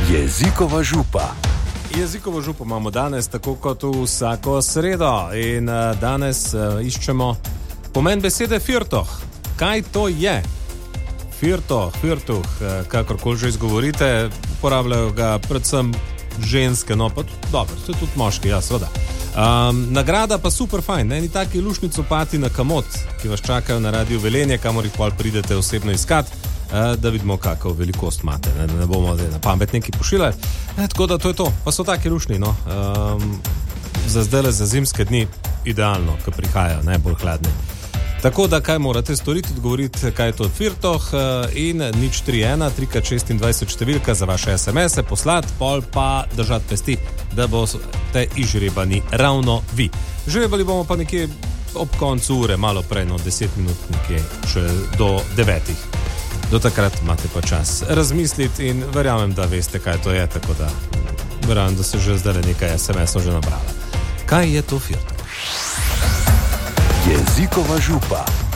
Jezikova župa. Jezikovo župo imamo danes, tako kot vsako sredo. In danes iščemo pomen besede firtoh. Kaj to je? Firtoh, kakorkoli že izgovorite, uporabljajo ga predvsem ženske, no pa dobro, so tudi moški, ja, seveda. Nagrada pa super fajn, ne? Ni taki lušni copati na kamot, ki vas čakajo na Radiu Velenje, kamor jih pol pridete osebno iskat, da vidimo, kakšno velikost imate, ne bomo na pametniki pošiljali. Tako da to je to, pa so taki lušni, no. Za zdajle, za zimske dni, idealno, ko prihajajo, najbolj hladni. Tako da, kaj morate storiti, odgovoriti, kaj je to firtoh, in 031 3x26 številka za vaše SMS-e, poslati, pol pa držati pesti, da boste izžrebani ravno vi. Žrebali bomo pa nekje ob koncu ure, malo prej, no 10 minut, nekje še do 9. Do takrat imate pa čas razmisliti in verjamem, da veste, kaj to je, tako da verjamem, da se že zdaj nekaj SMS-ov že nabrala. Kaj je to firtoh? Jezikova župa.